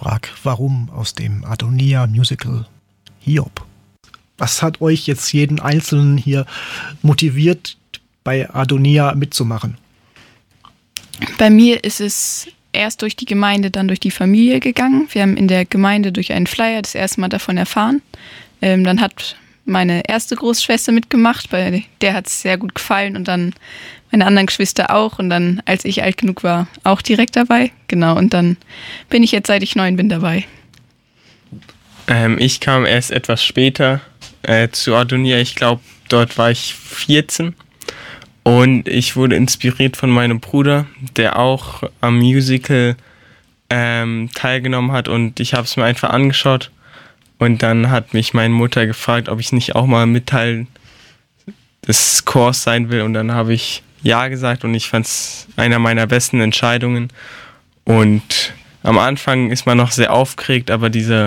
frage, warum aus dem Adonia-Musical Hiob? Was hat euch jetzt jeden Einzelnen hier motiviert, bei Adonia mitzumachen? Bei mir ist es erst durch die Gemeinde, dann durch die Familie gegangen. Wir haben in der Gemeinde durch einen Flyer das erste Mal davon erfahren. Dann hat meine erste Großschwester mitgemacht, bei der hat es sehr gut gefallen und dann meine anderen Geschwister auch und dann, als ich alt genug war, auch direkt dabei. Genau, und dann bin ich jetzt, seit ich 9 bin, dabei. Ich kam erst etwas später zu Adonia. Ich glaube, dort war ich 14 und ich wurde inspiriert von meinem Bruder, der auch am Musical teilgenommen hat und ich habe es mir einfach angeschaut. Und dann hat mich meine Mutter gefragt, ob ich nicht auch mal Mitteil des Chors sein will. Und dann habe ich ja gesagt und ich fand es einer meiner besten Entscheidungen. Und am Anfang ist man noch sehr aufgeregt, aber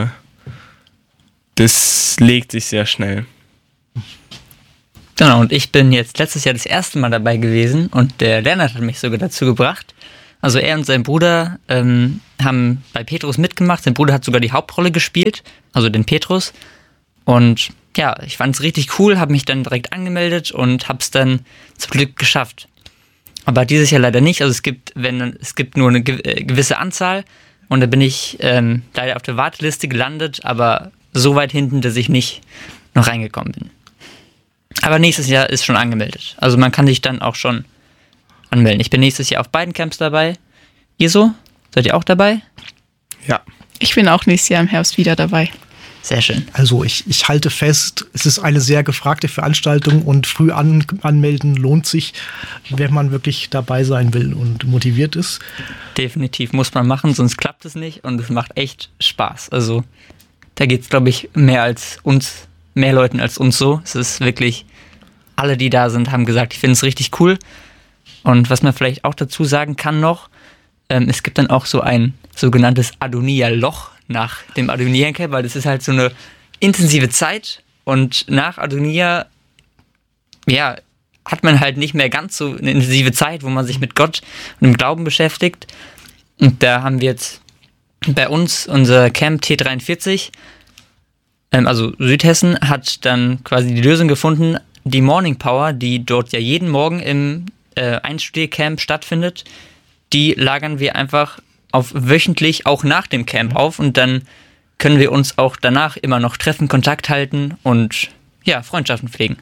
das legt sich sehr schnell. Genau, und ich bin jetzt letztes Jahr das erste Mal dabei gewesen und der Lennart hat mich sogar dazu gebracht. Also er und sein Bruder haben bei Petrus mitgemacht. Sein Bruder hat sogar die Hauptrolle gespielt, also den Petrus. Und ja, ich fand es richtig cool, habe mich dann direkt angemeldet und habe es dann zum Glück geschafft. Aber dieses Jahr leider nicht. Also es gibt nur eine gewisse Anzahl und da bin ich leider auf der Warteliste gelandet, aber so weit hinten, dass ich nicht noch reingekommen bin. Aber nächstes Jahr ist schon angemeldet. Also man kann sich dann auch schon anmelden. Ich bin nächstes Jahr auf beiden Camps dabei. Ihr so? Seid ihr auch dabei? Ja. Ich bin auch nächstes Jahr im Herbst wieder dabei. Sehr schön. Also ich halte fest, es ist eine sehr gefragte Veranstaltung und früh anmelden lohnt sich, wenn man wirklich dabei sein will und motiviert ist. Definitiv muss man machen, sonst klappt es nicht und es macht echt Spaß. Also da geht es, glaube ich, mehr Leuten als uns so. Es ist wirklich, alle, die da sind, haben gesagt, ich finde es richtig cool. Und was man vielleicht auch dazu sagen kann noch, es gibt dann auch so ein sogenanntes Adonia-Loch nach dem Adonia-Camp, weil das ist halt so eine intensive Zeit und nach Adonia, ja, hat man halt nicht mehr ganz so eine intensive Zeit, wo man sich mit Gott und dem Glauben beschäftigt. Und da haben wir jetzt bei uns unser Camp T43, also Südhessen, hat dann quasi die Lösung gefunden, die Morning Power, die dort ja jeden Morgen im Einstudiercamp stattfindet, die lagern wir einfach auf wöchentlich auch nach dem Camp auf und dann können wir uns auch danach immer noch treffen, Kontakt halten und ja, Freundschaften pflegen.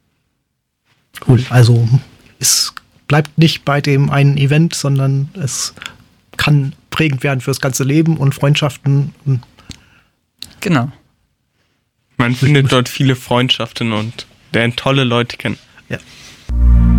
Cool, also es bleibt nicht bei dem einen Event, sondern es kann prägend werden fürs ganze Leben und Freundschaften. Genau. Man findet dort viele Freundschaften und lernt tolle Leute kennen. Ja.